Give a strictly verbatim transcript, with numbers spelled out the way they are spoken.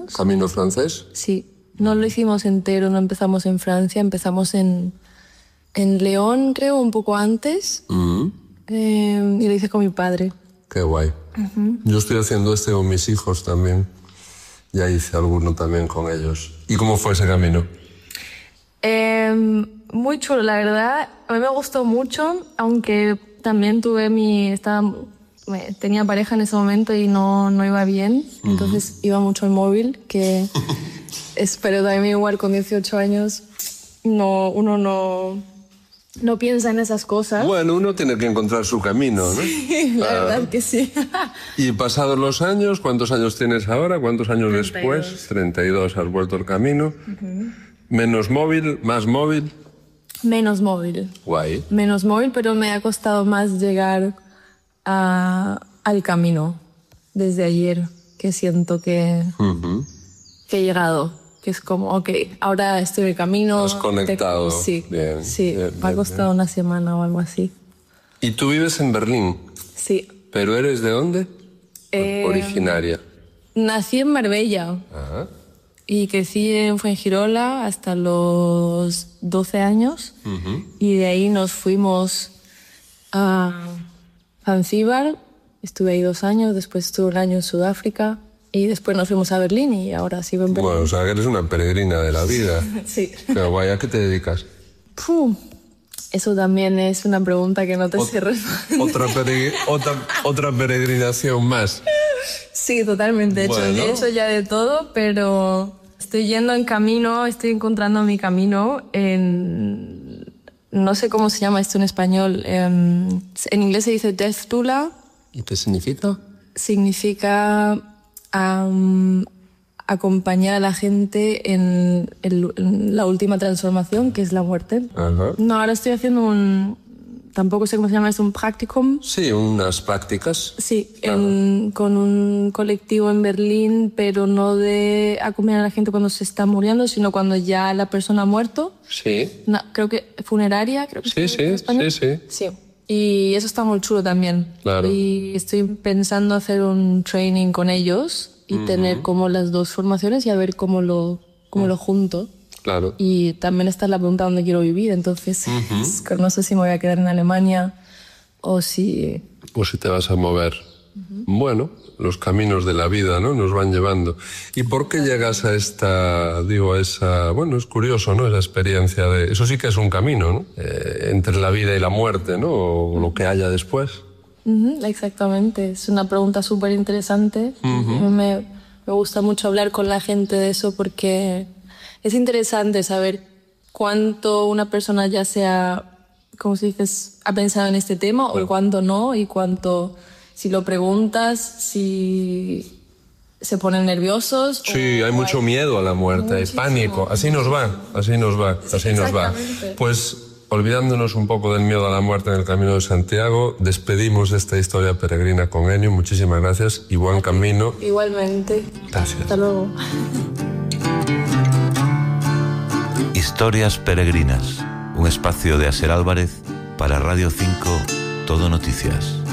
años. ¿Camino francés? Sí. No lo hicimos entero, no empezamos en Francia, empezamos en, en León, creo, un poco antes. Uh-huh. Eh, y lo hice con mi padre. Qué guay. Uh-huh. Yo estoy haciendo este con mis hijos también. Ya hice alguno también con ellos. ¿Y cómo fue ese camino? Eh, muy chulo, la verdad. A mí me gustó mucho, aunque también tuve mi... Estaba, tenía pareja en ese momento y no, no iba bien. Uh-huh. Entonces iba mucho al móvil, que... Espero también igual con dieciocho años, no, uno no, no piensa en esas cosas. Bueno, uno tiene que encontrar su camino, ¿no? Sí, la ah. verdad que sí. Y pasados los años, ¿cuántos años tienes ahora? ¿Cuántos años treinta y dos. Después? treinta y dos, has vuelto el camino. Uh-huh. ¿Menos móvil? ¿Más móvil? Menos móvil. Guay. Menos móvil, pero me ha costado más llegar a, al camino desde ayer, que siento que, uh-huh. que he llegado. Que es como, ok, ahora estoy en el camino. Has conectado. Te... Sí, bien, sí. Bien, me ha costado bien. Una semana o algo así. ¿Y tú vives en Berlín? Sí. ¿Pero eres de dónde? Eh, Originaria. Nací en Marbella. Ajá. Y crecí en Fuengirola hasta los doce años. Uh-huh. Y de ahí nos fuimos a Zanzíbar. Estuve ahí dos años, después estuve un año en Sudáfrica. Y después nos fuimos a Berlín y ahora sigo en Berlín. Bueno, o sea, que eres una peregrina de la vida. Sí. Pero guay, ¿a qué te dedicas? Puh, eso también es una pregunta que no te sé responder. Otra, peregr otra, otra peregrinación más. Sí, totalmente. He, bueno. hecho, he hecho ya de todo, pero estoy yendo en camino, estoy encontrando mi camino en... No sé cómo se llama esto en español. En, en inglés se dice Death Doula. ¿Y qué significa? Significa... Um, acompañar a la gente en, el, en la última transformación, que es la muerte. Ajá. No, ahora estoy haciendo un... Tampoco sé cómo se llama, es un practicum. Sí, unas prácticas. Sí, en, con un colectivo en Berlín, pero no de acompañar a la gente cuando se está muriendo, sino cuando ya la persona ha muerto. Sí. No, creo que funeraria, creo que sí, sí, en español. sí, sí. Sí. Y eso está muy chulo también. Claro. Y estoy pensando hacer un training con ellos y uh-huh. tener como las dos formaciones y a ver cómo lo, cómo uh-huh. lo junto. Claro. Y también está la pregunta dónde quiero vivir, entonces uh-huh. es que no sé si me voy a quedar en Alemania o si... O si te vas a mover. Uh-huh. Bueno, los caminos de la vida, ¿no? Nos van llevando. ¿Y por qué llegas a esta, digo, a esa... Bueno, es curioso, ¿no? Esa experiencia de... Eso sí que es un camino, ¿no? Eh, entre la vida y la muerte, ¿no? O lo que haya después. Uh-huh, exactamente. Es una pregunta súper interesante. Uh-huh. Me, me gusta mucho hablar con la gente de eso porque es interesante saber cuánto una persona ya sea, como se dice, ha pensado en este tema bueno. o cuánto no y cuánto... Si lo preguntas, si se ponen nerviosos. Sí, o hay mucho hay... miedo a la muerte, hay pánico. Así nos va, así nos va, así nos va. Pues olvidándonos un poco del miedo a la muerte en el Camino de Santiago, despedimos de esta historia peregrina con Ennio. Muchísimas gracias y buen camino. Igualmente. Gracias. Hasta luego. Historias peregrinas, un espacio de Aser Álvarez para Radio cinco, Todo Noticias.